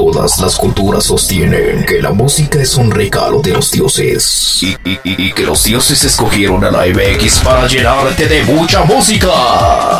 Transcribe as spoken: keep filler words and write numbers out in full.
Todas las culturas sostienen que la música es un regalo de los dioses y, y, y, y que los dioses escogieron a la M X para llenarte de mucha música.